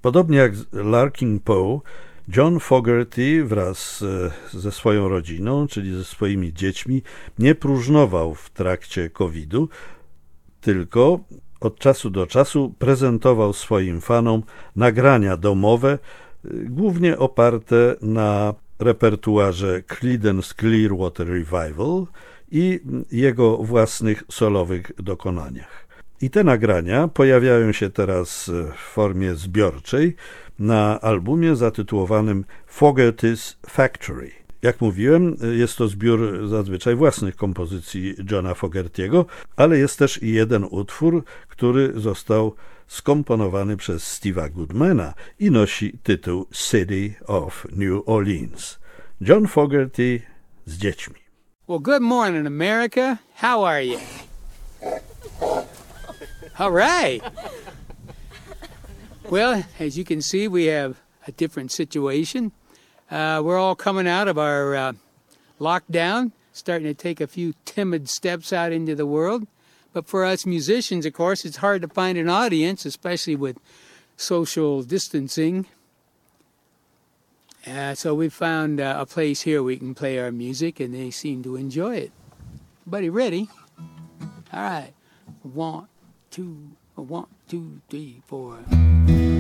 Podobnie jak Larkin Poe, John Fogerty wraz ze swoją rodziną, czyli ze swoimi dziećmi, nie próżnował w trakcie COVID-u, tylko od czasu do czasu prezentował swoim fanom nagrania domowe, głównie oparte na repertuarze Creedence Clearwater Revival i jego własnych solowych dokonaniach. I te nagrania pojawiają się teraz w formie zbiorczej na albumie zatytułowanym Fogerty's Factory. Jak mówiłem, jest to zbiór zazwyczaj własnych kompozycji Johna Fogerty'ego, ale jest też i jeden utwór, który został skomponowany przez Steve'a Goodmana i nosi tytuł City of New Orleans. John Fogerty z dziećmi. Well, good morning, America. How are you? All right. Well, as you can see, we have a different situation. We're all coming out of our lockdown, starting to take a few timid steps out into the world. But for us musicians, of course, it's hard to find an audience, especially with social distancing. So we found a place here we can play our music, and they seem to enjoy it. Everybody ready? All right. 1, 2, 1, 2, 3, 4.